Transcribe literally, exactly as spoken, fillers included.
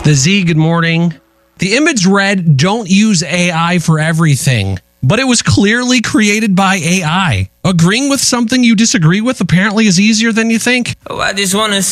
The Z, good morning. The image read, "Don't use A I for everything," but it was clearly created by A I. Agreeing with something you disagree with apparently is easier than you think. Oh, I just wanna